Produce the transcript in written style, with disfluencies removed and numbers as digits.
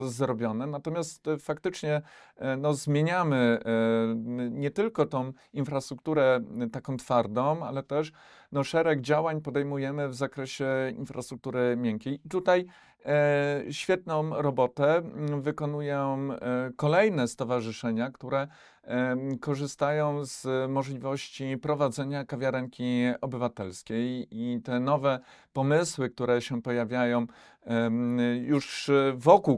zrobione, natomiast faktycznie no, zmieniamy nie tylko tą infrastrukturę taką twardą, ale też no, szereg działań podejmujemy w zakresie infrastruktury miękkiej. I tutaj świetną robotę wykonują kolejne stowarzyszenia, które korzystają z możliwości prowadzenia kawiarenki obywatelskiej i te nowe pomysły, które się pojawiają już wokół